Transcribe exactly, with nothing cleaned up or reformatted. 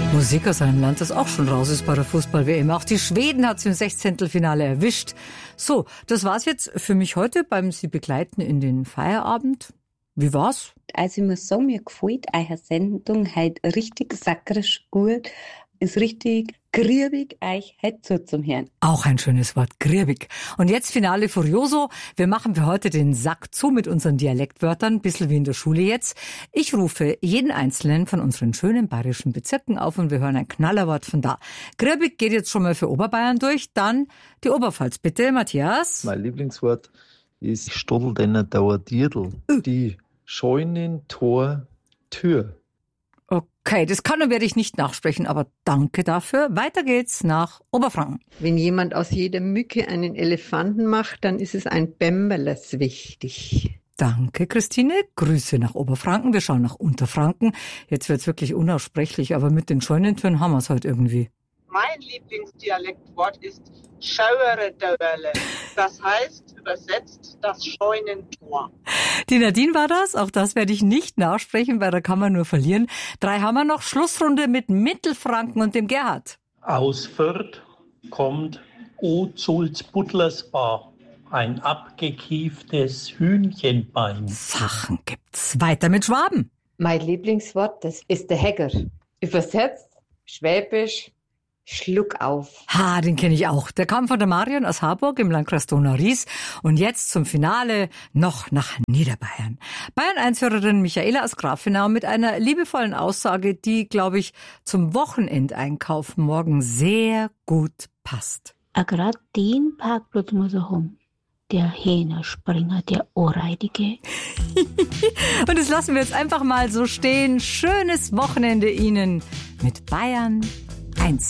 Musik aus einem Land, das auch schon raus ist bei der Fußball-W M. Auch die Schweden hat es im Sechzehntelfinale erwischt. So, das war's jetzt für mich heute beim Sie begleiten in den Feierabend. Wie war's? Also ich muss sagen, mir gefällt eure Sendung heute richtig sackrisch gut. Ist richtig griebig, euch heute so zum Hören. Auch ein schönes Wort, griebig. Und jetzt Finale Furioso. Wir machen für heute den Sack zu mit unseren Dialektwörtern, ein bisschen wie in der Schule jetzt. Ich rufe jeden einzelnen von unseren schönen bayerischen Bezirken auf und wir hören ein Knallerwort von da. Griebig geht jetzt schon mal für Oberbayern durch, dann die Oberpfalz. Bitte, Matthias. Mein Lieblingswort ist Stoddeldenner Dauerdierdl. Uh. Die Scheunentor-Tür. Okay, das kann und werde ich nicht nachsprechen, aber danke dafür. Weiter geht's nach Oberfranken. Wenn jemand aus jeder Mücke einen Elefanten macht, dann ist es ein Bämberles wichtig. Danke, Christine. Grüße nach Oberfranken. Wir schauen nach Unterfranken. Jetzt wird's wirklich unaussprechlich, aber mit den Scheunentüren haben wir's heute irgendwie. Mein Lieblingsdialektwort ist Schauere-Dauerle. Das heißt, übersetzt, das Scheunentor. Die Nadine war das. Auch das werde ich nicht nachsprechen, weil da kann man nur verlieren. Drei haben wir noch. Schlussrunde mit Mittelfranken und dem Gerhard. Aus Fürth kommt O Sulzbutlersbach, ein abgekieftes Hühnchenbein. Sachen gibt's. Weiter mit Schwaben. Mein Lieblingswort, das ist der Hecker. Übersetzt, Schwäbisch, Schluck auf. Ha, den kenne ich auch. Der kam von der Marion aus Harburg im Landkreis Donau-Ries. Und jetzt zum Finale noch nach Niederbayern. Bayern eins Hörerin Michaela aus Grafenau mit einer liebevollen Aussage, die, glaube ich, zum Wochenendeinkauf morgen sehr gut passt. A grad den Parkplatz muss er haben. Der Hähnerspringer, der Ohrreidige. Und das lassen wir jetzt einfach mal so stehen. Schönes Wochenende Ihnen mit Bayern eins.